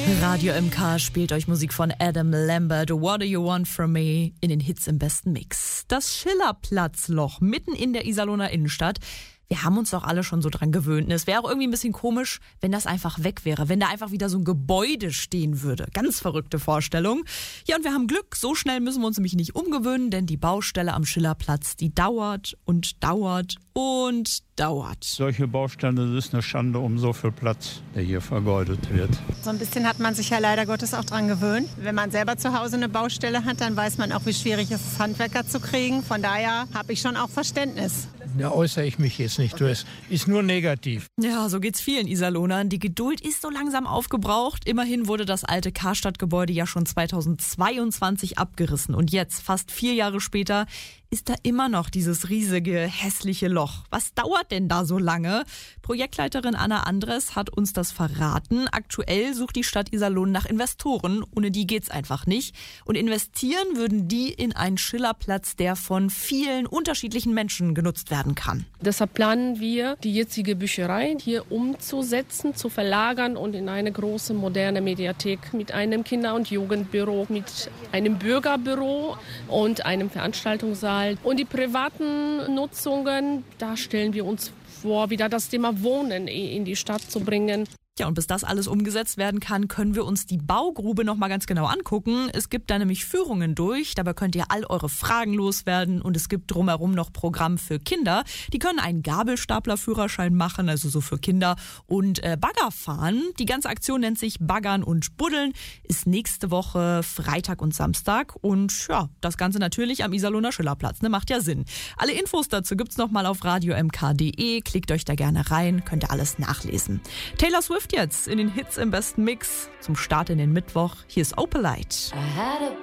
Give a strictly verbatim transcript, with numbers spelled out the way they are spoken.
Radio M K spielt euch Musik von Adam Lambert, What Do You Want From Me, in den Hits im besten Mix. Das Schillerplatzloch mitten in der Iserlohner Innenstadt. Wir haben uns doch alle schon so dran gewöhnt. Es wäre auch irgendwie ein bisschen komisch, wenn das einfach weg wäre, wenn da einfach wieder so ein Gebäude stehen würde. Ganz verrückte Vorstellung. Ja, und wir haben Glück, so schnell müssen wir uns nämlich nicht umgewöhnen, denn die Baustelle am Schillerplatz, die dauert und dauert und dauert. Solche Baustellen, das ist eine Schande um so viel Platz, der hier vergeudet wird. So ein bisschen hat man sich ja leider Gottes auch dran gewöhnt. Wenn man selber zu Hause eine Baustelle hat, dann weiß man auch, wie schwierig es ist, Handwerker zu kriegen. Von daher habe ich schon auch Verständnis. Da äußere ich mich jetzt nicht. Das ist nur negativ. Ja, so geht's vielen Iserlohnern. Die Geduld ist so langsam aufgebraucht. Immerhin wurde das alte Karstadt-Gebäude ja schon zweitausendzweiundzwanzig abgerissen. Und jetzt, fast vier Jahre später, ist da immer noch dieses riesige, hässliche Loch. Was dauert denn da so lange? Projektleiterin Anna Andres hat uns das verraten. Aktuell sucht die Stadt Iserlohn nach Investoren. Ohne die geht's einfach nicht. Und investieren würden die in einen Schillerplatz, der von vielen unterschiedlichen Menschen genutzt werden kann. Deshalb planen wir, die jetzige Bücherei hier umzusetzen, zu verlagern und in eine große moderne Mediathek mit einem Kinder- und Jugendbüro, mit einem Bürgerbüro und einem Veranstaltungssaal. Und die privaten Nutzungen, da stellen wir uns vor, wieder das Thema Wohnen in die Stadt zu bringen. Ja, und bis das alles umgesetzt werden kann, können wir uns die Baugrube noch mal ganz genau angucken. Es gibt da nämlich Führungen durch, dabei könnt ihr all eure Fragen loswerden und es gibt drumherum noch Programm für Kinder. Die können einen Gabelstaplerführerschein machen, also so für Kinder, und äh, Bagger fahren. Die ganze Aktion nennt sich Baggern und Buddeln, ist nächste Woche Freitag und Samstag und ja, das Ganze natürlich am Iserlohner Schillerplatz, ne, macht ja Sinn. Alle Infos dazu gibt's noch mal auf radio m k punkt d e, klickt euch da gerne rein, könnt ihr alles nachlesen. Taylor Swift jetzt in den Hits im besten Mix zum Start in den Mittwoch. Hier ist Opalite.